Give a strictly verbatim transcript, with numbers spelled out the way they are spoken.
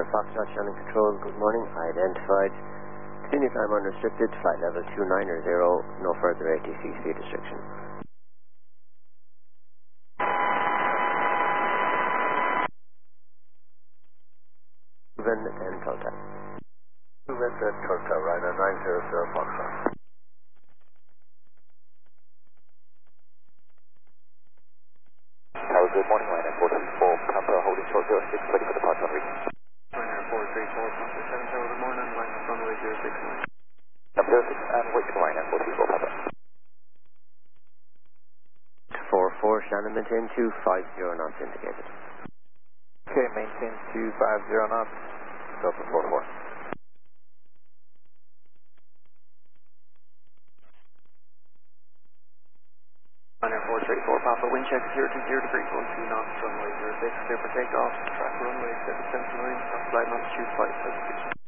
Foxtrot Shannon Control, good morning. Identified. Continue climb unrestricted, flight level two nine zero, no further A T C speed restriction. Ruben and Tulta. Ruben and Tulta, Ryder nine zero zero Foxtrot. Tower, good morning, Ryder four three four, Papa holding short zero six, ready for departure on reach. Ryder four three four, Papa seven Tower, good morning, line up runway zero six nine. Number zero six, and wait for Ryder four three four, Papa. four four, Shannon, maintain two five zero knots indicated. Okay, maintain two five zero knots, Delta four four. Ryder four three four, Papa, wind check zero two zero degrees, one two knots, runway zero six, clear for takeoff, track runway seven seven nine, flight altitude five seven six.